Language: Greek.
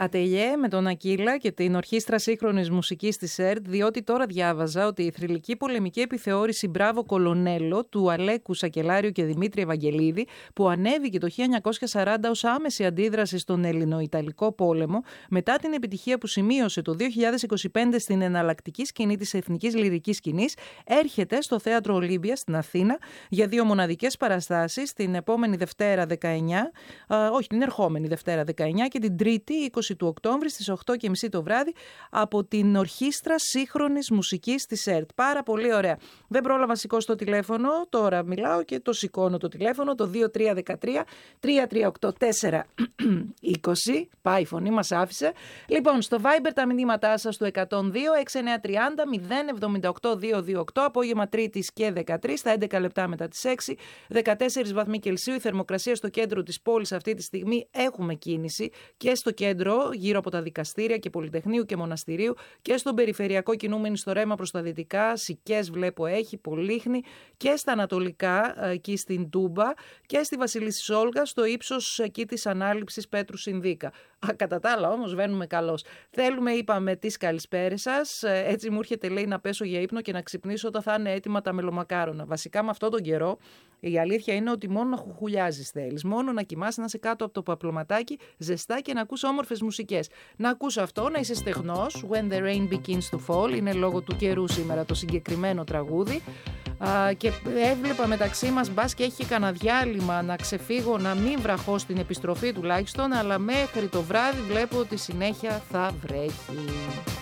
Ατελιέ με τον Ακύλα και την Ορχήστρα Σύγχρονης Μουσικής της ΕΡΤ, διότι τώρα διάβαζα ότι η θρυλική πολεμική επιθεώρηση «Μπράβο Κολονέλο» του Αλέκου Σακελάριου και Δημήτρη Ευαγγελίδη, που ανέβηκε το 1940 ως άμεση αντίδραση στον Ελληνο-Ιταλικό πόλεμο, μετά την επιτυχία που σημείωσε το 2025 στην εναλλακτική σκηνή της εθνικής λυρικής σκηνής, έρχεται στο Θέατρο Ολύμπια στην Αθήνα για 2 μοναδικές παραστάσεις, την επόμενη Δευτέρα 19, την ερχόμενη Δευτέρα 19 και την Τρίτη 20 του Οκτώβρη στις 8:30 το βράδυ από την Ορχήστρα Σύγχρονης Μουσικής της ΕΡΤ. Πάρα πολύ ωραία. Δεν πρόλαβα να σηκώσω το τηλέφωνο, τώρα μιλάω και το σηκώνω το τηλέφωνο, το 2313-338-420. Πάει η φωνή, μας άφησε. Λοιπόν, στο Viber τα μηνύματά σας του 102-6930-078-228, απόγευμα Τρίτης και 13, στα 11 λεπτά μετά τις 6, 14 βαθμοί Κελσίου, η θερμοκρασία στο κέντρο της πόλης αυτή τη στιγμή, έχουμε κίνηση και στο κέντρο, γύρω από τα δικαστήρια και Πολυτεχνείου και Μοναστηρίου, και στον περιφερειακό κινούμενη στο ρέμα προς τα δυτικά, Σικές βλέπω έχει, Πολύχνη, και στα ανατολικά, εκεί στην Τούμπα, και στη Βασιλίσσης Όλγα, στο ύψος εκεί της ανάληψης Πέτρου Συνδίκα. Κατά τα άλλα όμως βαίνουμε καλώς. Θέλουμε, είπαμε, τις καλησπέρες σας. Έτσι μου έρχεται, λέει, να πέσω για ύπνο και να ξυπνήσω όταν θα είναι έτοιμα τα μελομακάρονα. Βασικά με αυτόν τον καιρό η αλήθεια είναι ότι μόνο να χουχουλιάζεις θέλεις. Μόνο να κοιμάσαι, να είσαι κάτω από το παπλωματάκι, ζεστά, και να ακούς όμορφες μουσικές. Να ακούς αυτό, να είσαι στεγνός. When the rain begins to fall. Είναι λόγω του καιρού σήμερα το συγκεκριμένο τραγούδι. Και έβλεπα μεταξύ μας, μπας και έχει κανένα διάλειμμα, να ξεφύγω, να μην βραχώ στην επιστροφή τουλάχιστον, αλλά μέχρι το βράδυ βλέπω ότι συνέχεια θα βρέχει.